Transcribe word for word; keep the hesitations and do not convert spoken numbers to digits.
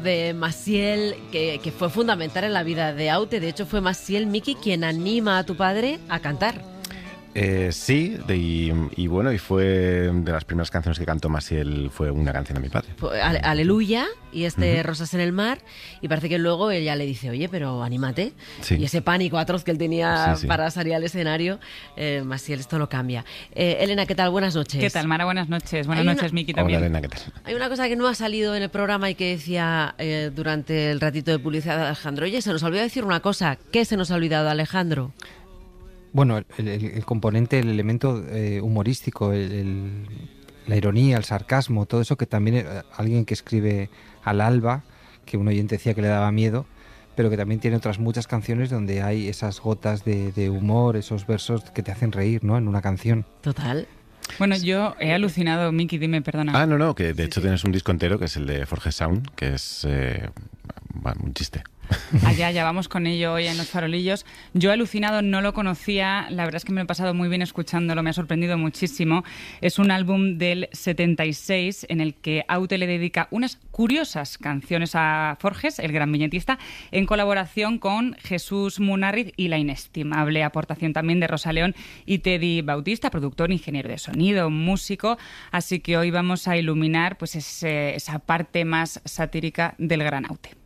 De Maciel, que, que fue fundamental en la vida de Aute. De hecho, fue Maciel, Miki, quien anima a tu padre a cantar. Eh, sí, de, y, y bueno, y fue de las primeras canciones que cantó Maciel, fue una canción a mi padre. Fue Ale- Aleluya y este Ujú. Rosas en el mar, y parece que luego ella le dice, oye, pero anímate. Sí. Y ese pánico atroz que él tenía Sí, sí. para salir al escenario, eh, Maciel, esto lo cambia. Eh, Elena, ¿qué tal? Buenas noches. ¿Qué tal, Mara? Buenas noches. Buenas Hay una- noches, Miki, Hola, también. Elena, ¿qué tal? Hay una cosa que no ha salido en el programa y que decía eh, durante el ratito de publicidad de Alejandro. Oye, se nos olvidó decir una cosa. ¿Qué se nos ha olvidado, Alejandro? Bueno, el, el- el componente, el elemento eh, humorístico, el- el- la ironía, el sarcasmo, todo eso que también eh, alguien que escribe al alba, que un oyente decía que le daba miedo, pero que también tiene otras muchas canciones donde hay esas gotas de, de humor, esos versos que te hacen reír, ¿no? En una canción. Total. Bueno, yo he alucinado, Miki, dime, perdona. Ah, no, no, que de hecho tienes un disco entero que es el de Forge Sound, que es eh, bueno, un chiste. Allá, ya vamos con ello hoy en Los Farolillos. Yo he alucinado, no lo conocía, la verdad es que me lo he pasado muy bien escuchándolo, me ha sorprendido muchísimo. Es un álbum del setenta y seis en el que Aute le dedica unas curiosas canciones a Forges, el gran viñetista, en colaboración con Jesús Munarriz y la inestimable aportación también de Rosa León y Teddy Bautista, productor, ingeniero de sonido, músico. Así que hoy vamos a iluminar pues ese- esa parte más satírica del gran Aute.